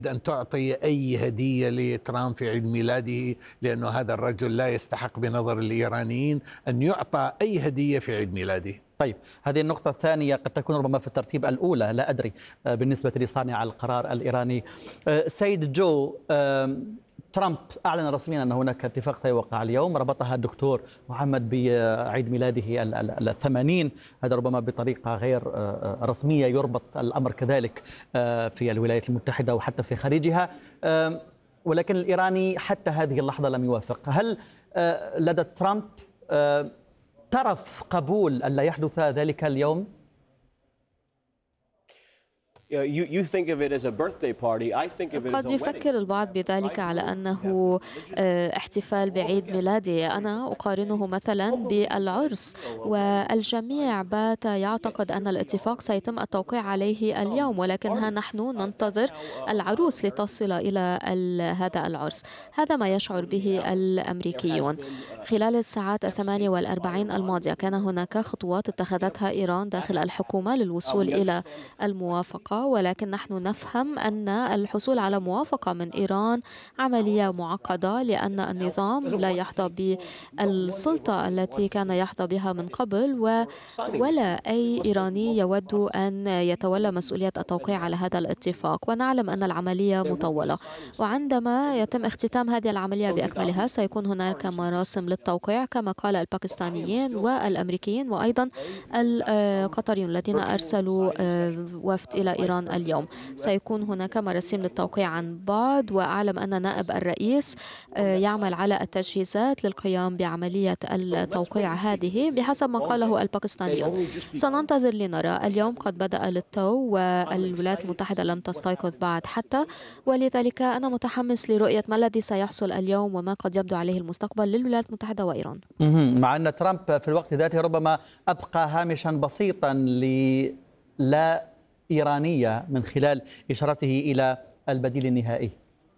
أن تعطي أي هدية لترامب في عيد ميلاده، لأنه هذا الرجل لا يستحق بنظر الإيرانيين أن يعطى أي هدية في عيد ميلاده. طيب، هذه النقطة الثانية قد تكون ربما في الترتيب الأولى، لا أدري، بالنسبة لصانع القرار الإيراني. سيد جو، ترامب أعلن رسميا أن هناك اتفاق سيوقع اليوم، ربطها الدكتور محمد بعيد ميلاده ال80. هذا ربما بطريقة غير رسمية يربط الأمر كذلك في الولايات المتحدة وحتى في خارجها، ولكن الإيراني حتى هذه اللحظة لم يوافق. هل لدى ترامب ترف قبول ألا يحدث ذلك اليوم؟ قد يفكر البعض بذلك على أنه احتفال بعيد ميلادي. أنا أقارنه مثلا بالعرس، والجميع بات يعتقد أن الاتفاق سيتم التوقيع عليه اليوم، ولكن ها نحن ننتظر العروس لتصل إلى هذا العرس. هذا ما يشعر به الأمريكيون. خلال الساعات 48 الماضية كان هناك خطوات اتخذتها إيران داخل الحكومة للوصول إلى الموافقة، ولكن نحن نفهم أن الحصول على موافقة من إيران عملية معقدة، لأن النظام لا يحظى بالسلطة التي كان يحظى بها من قبل، ولا أي إيراني يود أن يتولى مسؤولية التوقيع على هذا الاتفاق. ونعلم أن العملية مطولة، وعندما يتم اختتام هذه العملية بأكملها سيكون هناك مراسم للتوقيع كما قال الباكستانيين والأمريكيين وأيضا القطريون الذين أرسلوا وفد إلى إيران اليوم. سيكون هناك مراسم للتوقيع عن بعد، وأعلم أن نائب الرئيس يعمل على التجهيزات للقيام بعملية التوقيع هذه بحسب ما قاله الباكستانيون. سننتظر لنرى. اليوم قد بدأ للتو والولايات المتحدة لم تستيقظ بعد حتى، ولذلك أنا متحمس لرؤية ما الذي سيحصل اليوم وما قد يبدو عليه المستقبل للولايات المتحدة وإيران. مع أن ترامب في الوقت ذاته ربما أبقى هامشا بسيطا لا إيرانية من خلال إشارته إلى البديل النهائي.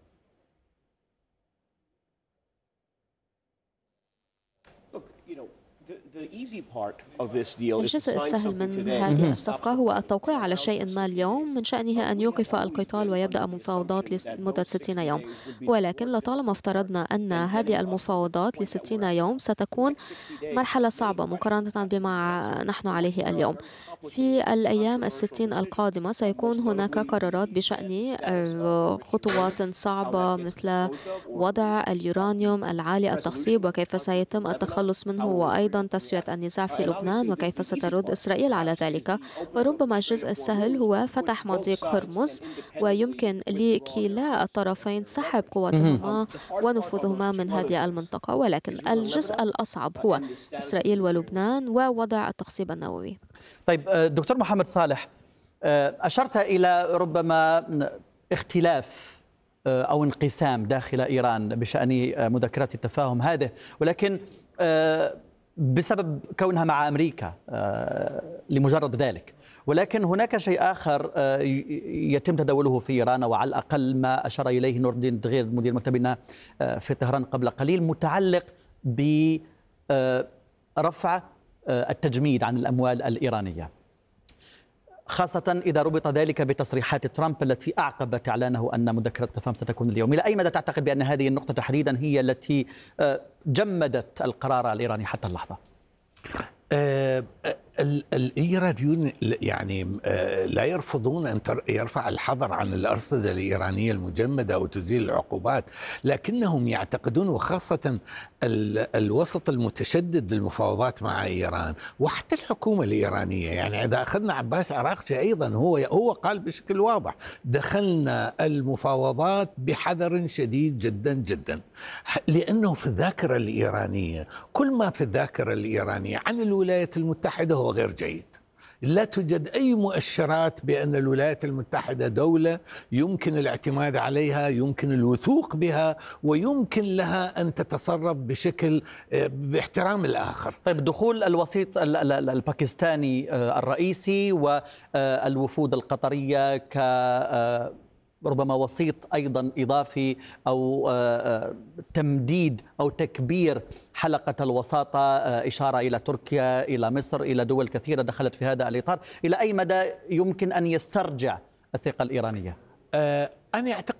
الجزء السهل من هذه الصفقة هو التوقيع على شيء ما اليوم من شأنه أن يوقف القتال ويبدأ مفاوضات لمدة 60 يوم، ولكن لطالما افترضنا أن هذه المفاوضات ل60 يوم ستكون مرحلة صعبة مقارنة بما نحن عليه اليوم. في الأيام 60 القادمة سيكون هناك قرارات بشأن خطوات صعبة مثل وضع اليورانيوم العالي التخصيب وكيف سيتم التخلص منه، وأيضا تسوية النزاع في لبنان وكيف سترد إسرائيل على ذلك. وربما الجزء السهل هو فتح مضيق هرمز، ويمكن لكلا الطرفين سحب قواتهما ونفوذهما من هذه المنطقة، ولكن الجزء الأصعب هو إسرائيل ولبنان ووضع التخصيب النووي. طيب دكتور محمد صالح، أشرت إلى ربما اختلاف أو انقسام داخل إيران بشأن مذكرات التفاهم هذه، ولكن بسبب كونها مع أمريكا لمجرد ذلك. ولكن هناك شيء آخر يتم تداوله في إيران، وعلى الأقل ما أشار إليه نور الدين دغير مدير مكتبنا في طهران قبل قليل، متعلق برفع التجميد عن الأموال الإيرانية، خاصة إذا ربط ذلك بتصريحات ترامب التي أعقبت إعلانه أن مذكرة التفاهم ستكون اليوم. إلى أي مدى تعتقد بأن هذه النقطة تحديدا هي التي جمدت القرار الإيراني حتى اللحظة؟ الإيرانيون يعني لا يرفضون أن يرفع الحظر عن الأرصدة الإيرانية المجمدة أو تزيل العقوبات، لكنهم يعتقدون، وخاصة الوسط المتشدد للمفاوضات مع إيران وحتى الحكومة الإيرانية. يعني إذا أخذنا عباس عراقجي أيضا هو قال بشكل واضح: دخلنا المفاوضات بحذر شديد جدا جدا، لأنه في الذاكرة الإيرانية كل ما في الذاكرة الإيرانية عن الولايات المتحدة هو غير جيد. لا توجد أي مؤشرات بأن الولايات المتحدة دولة يمكن الاعتماد عليها، يمكن الوثوق بها، ويمكن لها أن تتصرف بشكل باحترام الآخر. طيب، دخول الوسيط الباكستاني الرئيسي والوفود القطرية ربما وسيط أيضا إضافي أو تمديد أو تكبير حلقة الوساطة، إشارة إلى تركيا، إلى مصر، إلى دول كثيرة دخلت في هذا الإطار، إلى أي مدى يمكن أن يسترجع الثقة الإيرانية؟ أنا أعتقد